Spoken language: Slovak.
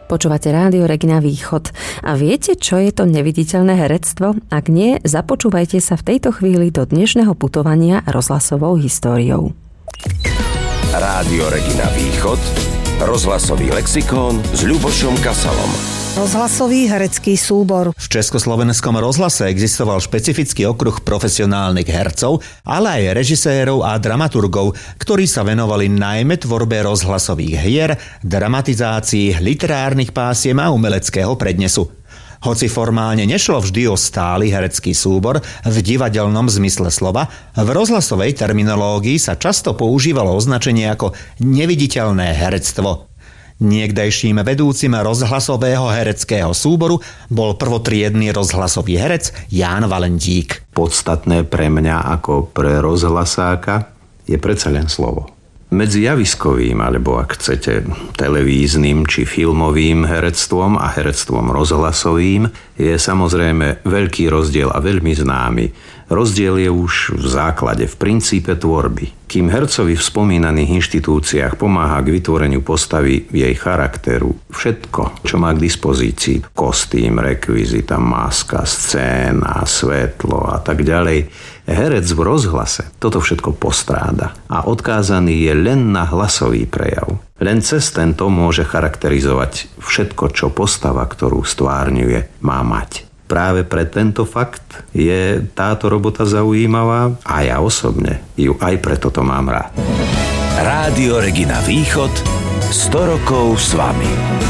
Počúvate Rádio Regina Východ. A viete, čo je to neviditeľné herectvo? Ak nie, započúvajte sa v tejto chvíli do dnešného putovania rozhlasovou históriou. Rádio Regina Východ, rozhlasový lexikón s Ľubošom Kasalom. Rozhlasový herecký súbor. V Československom rozhlase existoval špecifický okruh profesionálnych hercov, ale aj režisérov a dramaturgov, ktorí sa venovali najmä tvorbe rozhlasových hier, dramatizácii, literárnych pásiem a umeleckého prednesu. Hoci formálne nešlo vždy o stály herecký súbor v divadelnom zmysle slova, v rozhlasovej terminológii sa často používalo označenie ako neviditeľné herectvo. Niekdajším vedúcim rozhlasového hereckého súboru bol prvotriedny rozhlasový herec Ján Valentík. Podstatné pre mňa ako pre rozhlasáka je predsa len slovo. Medzi javiskovým, alebo ak chcete, televíznym či filmovým herectvom a herectvom rozhlasovým je samozrejme veľký rozdiel a veľmi známy. Rozdiel je už v základe, v princípe tvorby. Kým hercovi v spomínaných inštitúciách pomáha k vytvoreniu postavy jej charakteru, všetko, čo má k dispozícii, kostým, rekvizita, maska, scéna, svetlo a tak ďalej, herec v rozhlase toto všetko postráda a odkázaný je len na hlasový prejav. Len cez tento môže charakterizovať všetko, čo postava, ktorú stvárňuje, má mať. Práve pre tento fakt je táto robota zaujímavá a ja osobne ju aj preto to mám rád. Rádio Regina Východ 100 rokov s vami.